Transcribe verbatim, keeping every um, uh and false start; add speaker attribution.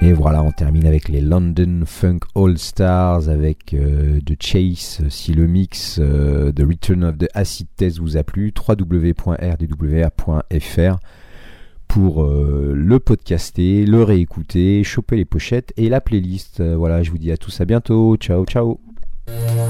Speaker 1: Et voilà, on termine avec les London Funk All Stars avec euh, The Chase. Si le mix euh, The Return of the Acid Test vous a plu, w w w point r d w a point f r pour euh, le podcaster, le réécouter, choper les pochettes et la playlist. Euh, voilà, je vous dis à tous à bientôt. Ciao, ciao.